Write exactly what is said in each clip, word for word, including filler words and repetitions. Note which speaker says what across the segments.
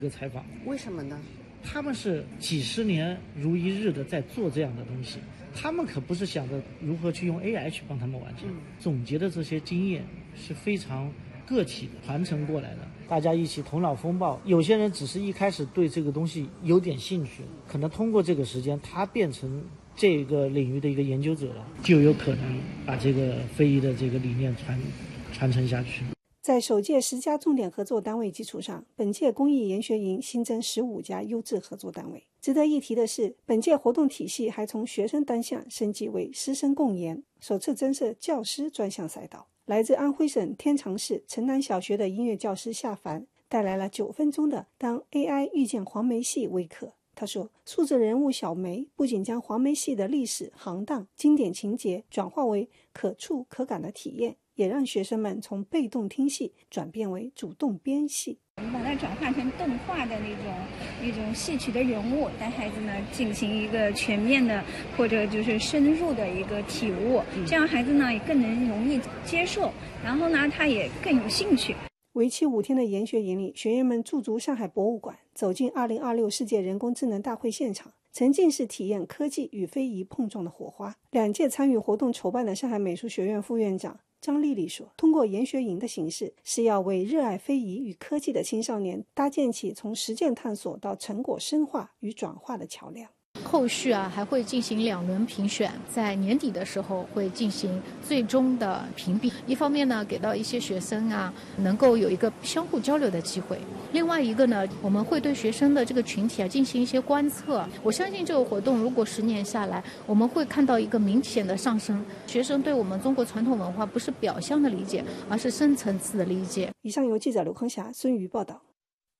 Speaker 1: 这个采访。
Speaker 2: 为什么呢？
Speaker 1: 他们是几十年如一日的在做这样的东西，他们可不是想着如何去用 A I 去帮他们完成，嗯、总结的这些经验是非常个体的传承过来的，大家一起头脑风暴。有些人只是一开始对这个东西有点兴趣，可能通过这个时间他变成这个领域的一个研究者了，就有可能把这个非遗的这个理念传传承下去。
Speaker 3: 在首届十家重点合作单位基础上，本届公益研学营新增十五家优质合作单位。值得一提的是，本届活动体系还从学生单项升级为师生共研，首次增设教师专项赛道。来自安徽省天长市城南小学的音乐教师夏凡带来了九分钟的当 A I 遇见黄梅戏微课。他说，数字人物小梅不仅将黄梅戏的历史、行当、经典情节转化为可触可感的体验，也让学生们从被动听戏转变为主动编戏。
Speaker 4: 我们把它转化成动画的那种那种戏曲的人物，带孩子呢进行一个全面的或者就是深入的一个体悟，这样孩子呢也更能容易接受，然后呢他也更有兴趣。
Speaker 3: 为期五天的研学营里，学员们驻足上海博物馆，走进二零二六世界人工智能大会现场，沉浸式体验科技与非遗碰撞的火花。两届参与活动筹办的上海美术学院副院长张丽丽说，通过研学营的形式，是要为热爱非遗与科技的青少年搭建起从实践探索到成果深化与转化的桥梁。
Speaker 5: 后续啊还会进行两轮评选，在年底的时候会进行最终的评比。一方面呢，给到一些学生啊能够有一个相互交流的机会；另外一个呢，我们会对学生的这个群体啊进行一些观测。我相信这个活动如果十年下来，我们会看到一个明显的上升。学生对我们中国传统文化不是表象的理解，而是深层次的理解。
Speaker 3: 以上由记者刘康霞、孙瑜报道。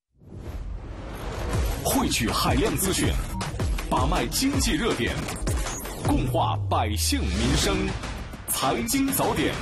Speaker 6: 汇聚海量资讯，把脉经济热点，共话百姓民生，财经早点。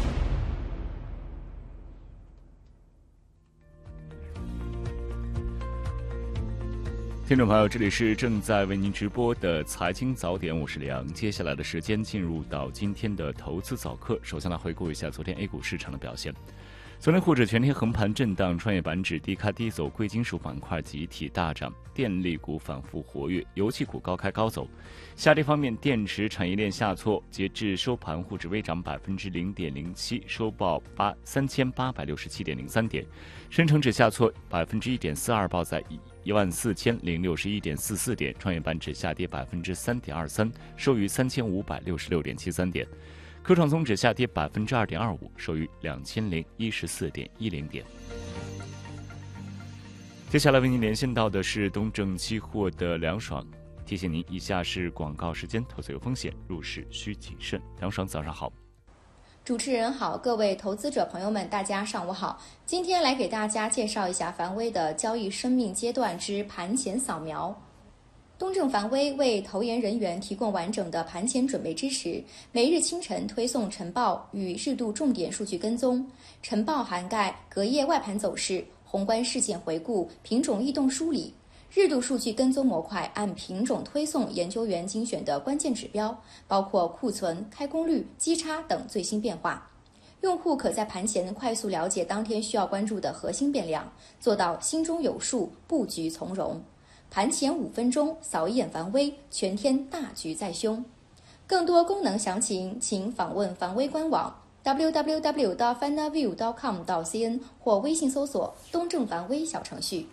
Speaker 7: 听众朋友，这里是正在为您直播的财经早点，我是李阳。接下来的时间进入到今天的投资早课。首先来回顾一下昨天 A 股市场的表现。昨天沪指全天横盘震荡，创业板指低开低走，贵金属板块集体大涨，电力股反复活跃，油气股高开高走。下跌方面，电池产业链下挫，截至收盘，沪指微涨百分之零点零七，收报八三千八百六十七点零三点；深成指下挫百分之一点四二，报在一万四千零六十一点四四点；创业板指下跌百分之三点二三，收于三千五百六十六点七三点。科创综指下跌百分之二点二五，收于两千零一十四点一零点。接下来为您连线到的是东证期货的梁爽，提醒您，以下是广告时间，投资有风险，入市需谨慎。梁爽，早上好。
Speaker 8: 主持人好，各位投资者朋友们，大家上午好。今天来给大家介绍一下凡威的交易生命阶段之盘前扫描。东证凡威为投研人员提供完整的盘前准备支持，每日清晨推送晨报与日度重点数据跟踪。晨报涵盖隔夜外盘走势、宏观事件回顾、品种异动梳理。日度数据跟踪模块按品种推送研究员精选的关键指标，包括库存、开工率、基差等最新变化。用户可在盘前快速了解当天需要关注的核心变量，做到心中有数，布局从容。盘前五分钟扫一眼凡威，全天大局在胸。更多功能详情，请访问凡威官网 double u double u double u 点 fanaview 点 com 到 cn 或微信搜索东证凡威小程序。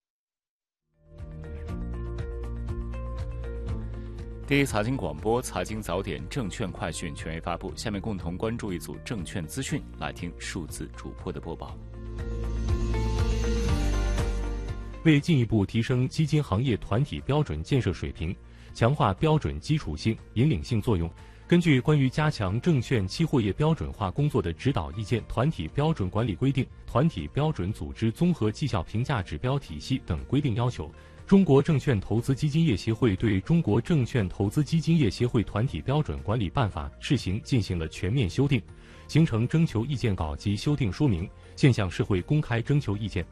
Speaker 7: 第一财经广播财经早点证券快讯权威发布，下面共同关注一组证券资讯，来听数字主播的播报。
Speaker 9: 为进一步提升基金行业团体标准建设水平，强化标准基础性、引领性作用，根据关于加强证券期货业标准化工作的指导意见、团体标准管理规定、团体标准组织综合绩效评价指标体系等规定要求，中国证券投资基金业协会对中国证券投资基金业协会团体标准管理办法试行进行了全面修订，形成征求意见稿及修订说明，现向社会公开征求意见。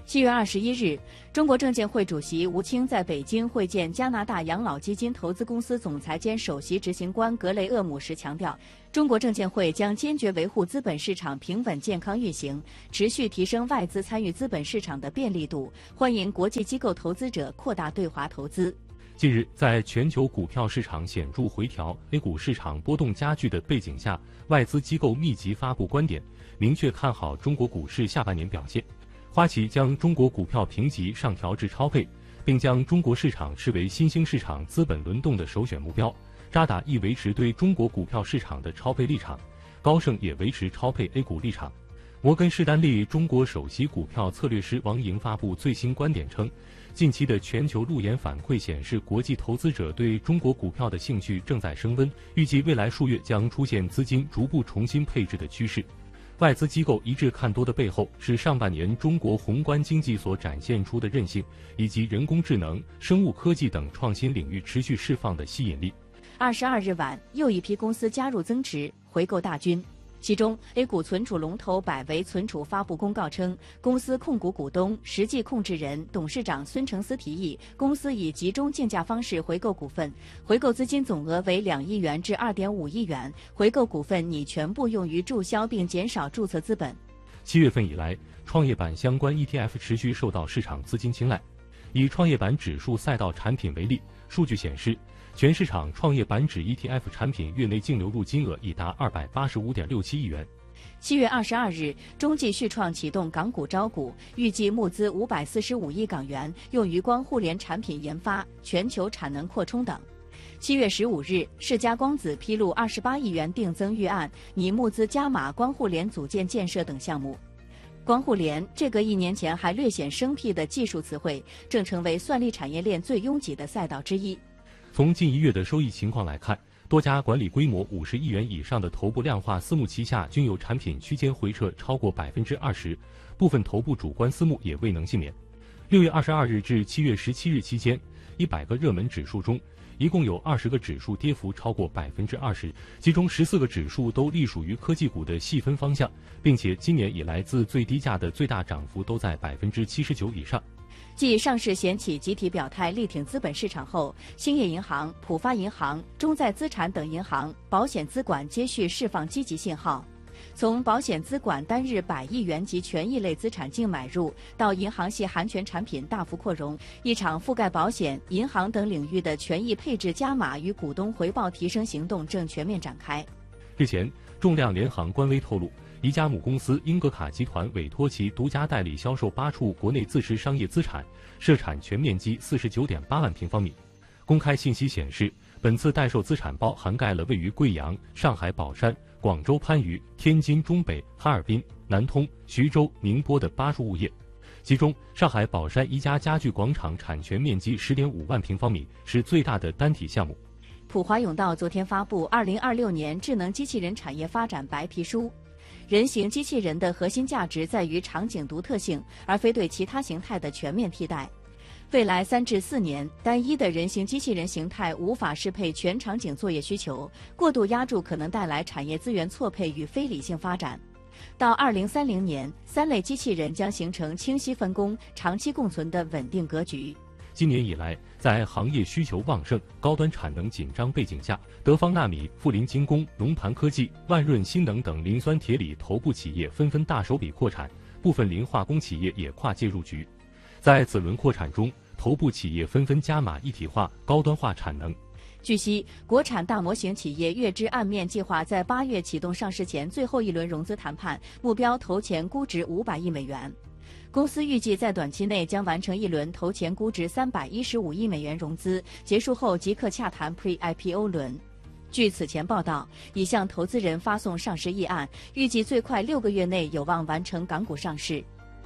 Speaker 2: 七月二十一日，中国证监会主席吴清在北京会见加拿大养老基金投资公司总裁兼首席执行官格雷厄姆时强调，中国证监会将坚决维护资本市场平稳健康运行，持续提升外资参与资本市场的便利度，欢迎国际机构投资者扩大对华投资。
Speaker 9: 近日，在全球股票市场显著回调、A 股市场波动加剧的背景下，外资机构密集发布观点，明确看好中国股市下半年表现。花旗将中国股票评级上调至超配，并将中国市场视为新兴市场资本轮动的首选目标。渣打亦维持对中国股票市场的超配立场，高盛也维持超配 A 股立场。摩根士丹利中国首席股票策略师王莹发布最新观点称，近期的全球路演反馈显示，国际投资者对中国股票的兴趣正在升温，预计未来数月将出现资金逐步重新配置的趋势。外资机构一致看多的背后，是上半年中国宏观经济所展现出的韧性，以及人工智能、生物科技等创新领域持续释放的吸引力。
Speaker 2: 二十二日晚，又一批公司加入增持，回购大军。其中 ，A 股存储龙头百维存储发布公告称，公司控股股东、实际控制人、董事长孙成思提议，公司以集中竞价方式回购股份，回购资金总额为两亿元至二点五亿元，回购股份拟全部用于注销并减少注册资本。
Speaker 9: 七月份以来，创业板相关 E T F 持续受到市场资金青睐。以创业板指数赛道产品为例，数据显示，全市场创业板指 E T F 产品月内净流入金额已达二百八十五点六七亿元。
Speaker 2: 七月二十二日，中纪续创启动港股招股，预计募资五百四十五亿港元，用于光互联产品研发、全球产能扩充等。七月十五日，世嘉光子披露二十八亿元定增预案，拟募资加码光互联组件建设等项目。光互联这个一年前还略显生僻的技术词汇，正成为算力产业链最拥挤的赛道之一。
Speaker 9: 从近一月的收益情况来看，多家管理规模五十亿元以上的头部量化私募旗下均有产品区间回撤超过百分之二十，部分头部主观私募也未能幸免。六月二十二日至七月十七日期间，一百个热门指数中，一共有二十个指数跌幅超过百分之二十，其中十四个指数都隶属于科技股的细分方向，并且今年以来自最低价的最大涨幅都在百分之七十九以上。
Speaker 2: 继上市险企集体表态力挺资本市场后，兴业银行、浦发银行、中在资产等银行、保险资管接续释放积极信号。从保险资管单日百亿元级权益类资产净买入，到银行系含权产品大幅扩容，一场覆盖保险、银行等领域的权益配置加码与股东回报提升行动正全面展开。
Speaker 9: 日前，重量联行官微透露，宜家母公司英格卡集团委托其独家代理销售八处国内自持商业资产，涉产权面积四十九点八万平方米。公开信息显示，本次代售资产包涵盖了位于贵阳、上海宝山、广州番禺、天津中北、哈尔滨、南通、徐州、宁波的八处物业，其中上海宝山宜家家具广场产权面积十点五万平方米，是最大的单体项目。
Speaker 2: 普华永道昨天发布《二零二六年智能机器人产业发展白皮书》。人形机器人的核心价值在于场景独特性，而非对其他形态的全面替代。未来三至四年，单一的人形机器人形态无法适配全场景作业需求，过度压注可能带来产业资源错配与非理性发展。到二零三零年，三类机器人将形成清晰分工、长期共存的稳定格局。
Speaker 9: 今年以来，在行业需求旺盛、高端产能紧张背景下，德方纳米、富临精工、龙盘科技、万润新能等磷酸铁锂头部企业纷纷大手笔扩产，部分磷化工企业也跨界入局。在此轮扩产中，头部企业纷纷加码一体化、高端化产能。
Speaker 2: 据悉，国产大模型企业月之暗面计划在八月启动上市前最后一轮融资谈判，目标投前估值五百亿美元。公司预计在短期内将完成一轮投前估值三百一十五亿美元融资，结束后即刻洽谈 Pre-I P O 轮。据此前报道，已向投资人发送上市议案，预计最快六个月内有望完成港股上市。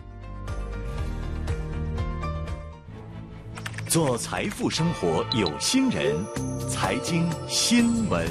Speaker 6: 做财富生活有心人，财经新闻。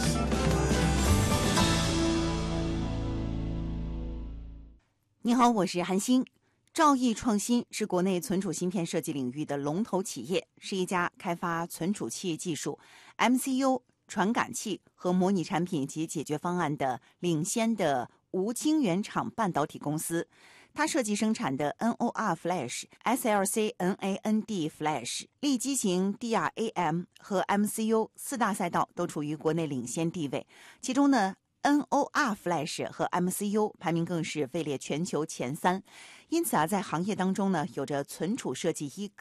Speaker 10: 你好，我是韩星。兆易创新是国内存储芯片设计领域的龙头企业，是一家开发存储器技术、M C U、传感器和模拟产品及解决方案的领先的无晶圆厂半导体公司。 它设计生产的 N O R Flash、S L C N A N D Flash、立基型 D R A M 和 M C U 四大赛道都处于国内领先地位，其中呢N O R Flash 和 M C U 排名更是位列全球前三，因此啊，在行业当中呢，有着存储设计一